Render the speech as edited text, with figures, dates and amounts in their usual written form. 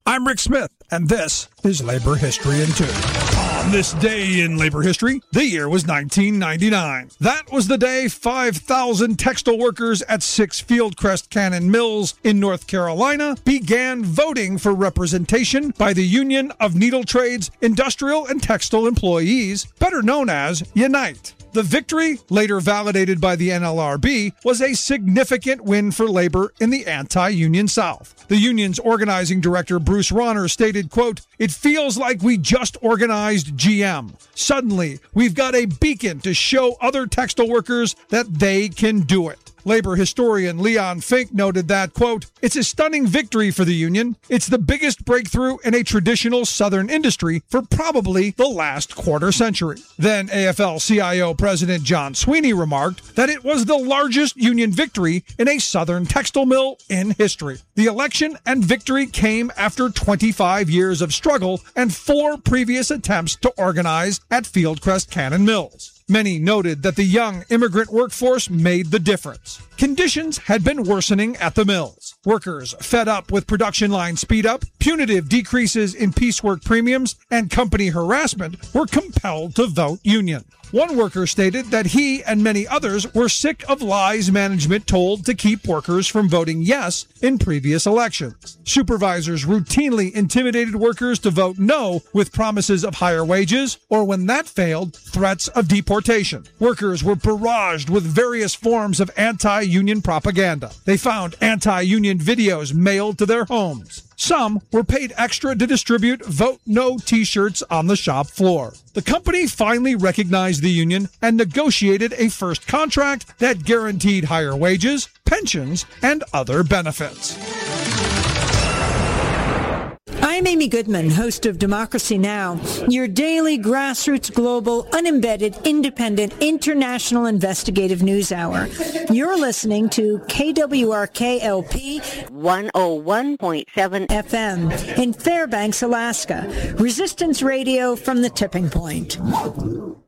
I'm Rick Smith, and this is Labor History in 2. On this day in labor history, the year was 1999. That was the day 5,000 textile workers at 6 Fieldcrest Cannon Mills in North Carolina began voting for representation by the Union of Needle Trades, Industrial, and Textile Employees, better known as UNITE. The victory, later validated by the NLRB, was a significant win for labor in the anti-union South. The union's organizing director, Bruce Rauner, stated, quote, "It feels like we just organized GM. Suddenly, we've got a beacon to show other textile workers that they can do it." Labor historian Leon Fink noted that, quote, "It's a stunning victory for the union. It's the biggest breakthrough in a traditional Southern industry for probably the last quarter century." Then AFL-CIO President John Sweeney remarked that it was the largest union victory in a Southern textile mill in history. The election and victory came after 25 years of struggle and 4 previous attempts to organize at Fieldcrest Cannon Mills. Many noted that the young immigrant workforce made the difference. Conditions had been worsening at the mills. Workers, fed up with production line speed-up, punitive decreases in piecework premiums, and company harassment, were compelled to vote union. One worker stated that he and many others were sick of lies management told to keep workers from voting yes in previous elections. Supervisors routinely intimidated workers to vote no with promises of higher wages, or when that failed, threats of deportation. Workers were barraged with various forms of anti-union propaganda. They found anti-union videos mailed to their homes. Some were paid extra to distribute Vote No t-shirts on the shop floor. The company finally recognized the union and negotiated a first contract that guaranteed higher wages, pensions, and other benefits. I'm Amy Goodman, host of Democracy Now!, your daily grassroots, global, unembedded, independent, international investigative news hour. You're listening to KWRK-LP 101.7 FM in Fairbanks, Alaska. Resistance Radio from the tipping point.